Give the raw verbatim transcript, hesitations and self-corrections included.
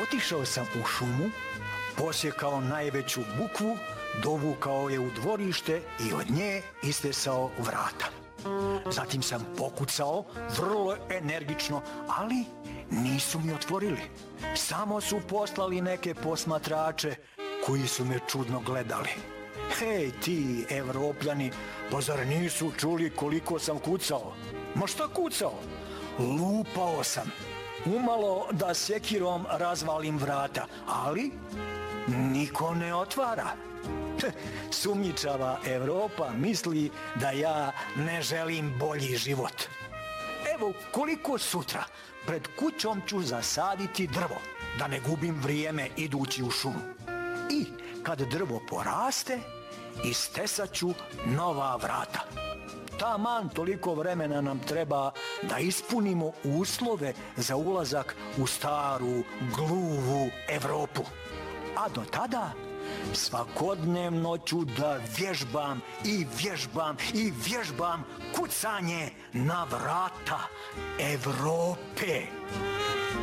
Otišao sam u šumu, posjekao najveću bukvu, dovukao je u dvorište i od nje istesao vrata. Zatim sam pokucao vrlo energično, ali nisu mi otvorili. Samo su poslali neke posmatrače koji su me čudno gledali. Hej ti Evropljani, pa zar nisu čuli koliko sam kucao? Ma šta kucao? Lupao sam. Umalo da sekirom razvalim vrata, ali niko ne otvara. Sumnjičava Evropa misli da ja ne želim bolji život. Evo koliko sutra pred kućom ću zasaditi drvo, da ne gubim vrijeme idući u šumu. I kad drvo poraste, istesat ću nova vrata. Taman toliko vremena nam treba da ispunimo uslove za ulazak u staru, gluvu Evropu. A do tada svakodnevno ću da vježbam i vježbam i vježbam kucanje na vrata Evrope.